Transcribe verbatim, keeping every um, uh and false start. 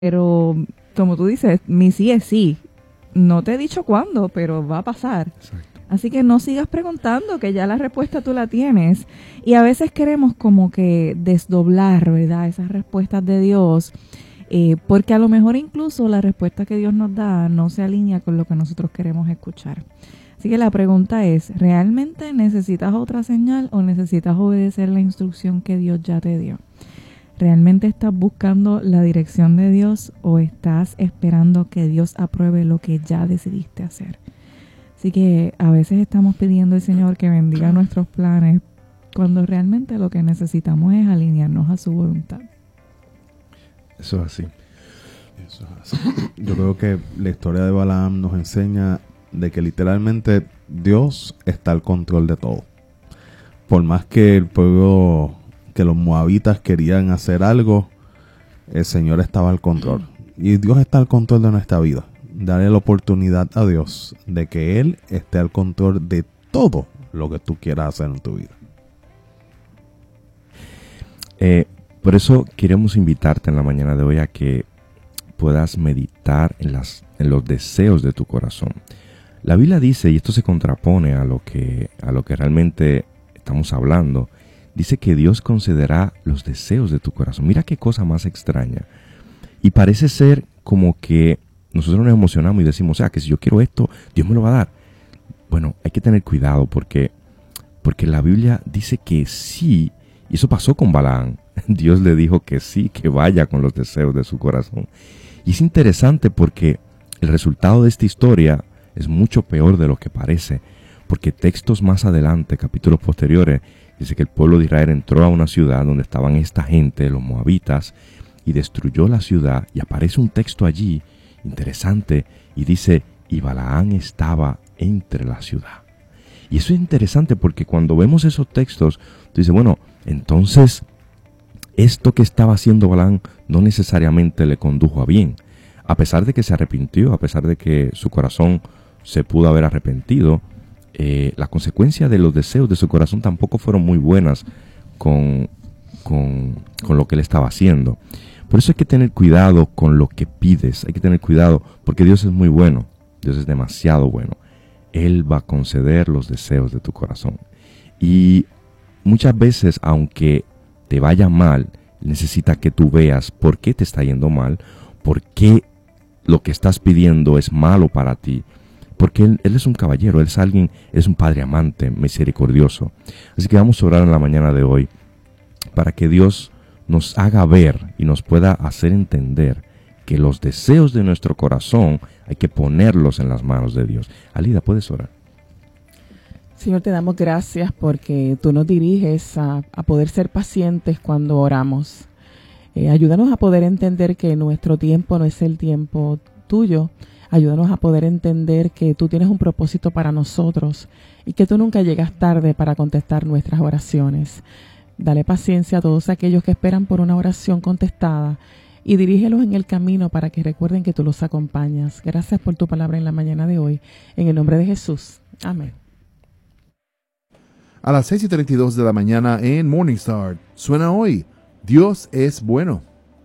Pero, como tú dices, mi sí es sí. No te he dicho cuándo, pero va a pasar. Exacto. Así que no sigas preguntando, que ya la respuesta tú la tienes. Y a veces queremos como que desdoblar, ¿verdad?, esas respuestas de Dios, eh, porque a lo mejor incluso la respuesta que Dios nos da no se alinea con lo que nosotros queremos escuchar. Así que la pregunta es, ¿realmente necesitas otra señal o necesitas obedecer la instrucción que Dios ya te dio? ¿Realmente estás buscando la dirección de Dios o estás esperando que Dios apruebe lo que ya decidiste hacer? Así que a veces estamos pidiendo al Señor que bendiga nuestros planes cuando realmente lo que necesitamos es alinearnos a su voluntad. Eso es así. Eso es así. Yo creo que la historia de Balaam nos enseña de que literalmente Dios está al control de todo. Por más que el pueblo, que los moabitas querían hacer algo, el Señor estaba al control. Y Dios está al control de nuestra vida. Darle la oportunidad a Dios de que Él esté al control de todo lo que tú quieras hacer en tu vida. Eh, por eso queremos invitarte en la mañana de hoy a que puedas meditar en, las, en los deseos de tu corazón. La Biblia dice, y esto se contrapone a lo que, a lo que realmente estamos hablando, dice que Dios concederá los deseos de tu corazón. Mira qué cosa más extraña. Y parece ser como que nosotros nos emocionamos y decimos, o sea, que si yo quiero esto, Dios me lo va a dar. Bueno, hay que tener cuidado porque, porque la Biblia dice que sí, y eso pasó con Balaam. Dios le dijo que sí, que vaya con los deseos de su corazón. Y es interesante porque el resultado de esta historia es mucho peor de lo que parece, porque textos más adelante, capítulos posteriores, dice que el pueblo de Israel entró a una ciudad donde estaban esta gente, los moabitas, y destruyó la ciudad, y aparece un texto allí interesante, y dice, y Balaam estaba entre la ciudad. Y eso es interesante porque cuando vemos esos textos, tú dices, bueno, entonces, esto que estaba haciendo Balaam no necesariamente le condujo a bien. A pesar de que se arrepintió, a pesar de que su corazón se pudo haber arrepentido, eh, las consecuencias de los deseos de su corazón tampoco fueron muy buenas con, con, con lo que él estaba haciendo. Por eso hay que tener cuidado con lo que pides, hay que tener cuidado porque Dios es muy bueno, Dios es demasiado bueno. Él va a conceder los deseos de tu corazón. Y muchas veces, aunque te vaya mal, necesita que tú veas por qué te está yendo mal, por qué lo que estás pidiendo es malo para ti, porque él, él es un caballero, él es alguien, él es un padre amante, misericordioso. Así que vamos a orar en la mañana de hoy para que Dios nos haga ver y nos pueda hacer entender que los deseos de nuestro corazón hay que ponerlos en las manos de Dios. Alida, ¿puedes orar? Señor, te damos gracias porque tú nos diriges a, a poder ser pacientes cuando oramos. Eh, ayúdanos a poder entender que nuestro tiempo no es el tiempo tuyo. Ayúdanos a poder entender que tú tienes un propósito para nosotros y que tú nunca llegas tarde para contestar nuestras oraciones. Dale paciencia a todos aquellos que esperan por una oración contestada y dirígelos en el camino para que recuerden que tú los acompañas. Gracias por tu palabra en la mañana de hoy. En el nombre de Jesús. Amén. A las seis y treinta y dos de la mañana en Morning Star, suena hoy, Dios es bueno.